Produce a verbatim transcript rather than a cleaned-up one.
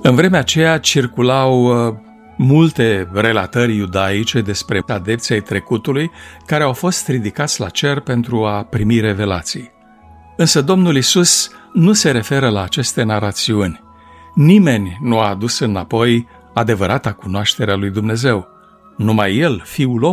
În vremea aceea circulau uh, multe relatări iudaice despre adepții ai trecutului care au fost ridicați la cer pentru a primi revelații. Însă Domnul Iisus nu se referă la aceste narațiuni. Nimeni nu a adus înapoi adevărata cunoaștere a lui Dumnezeu. Numai El, Fiul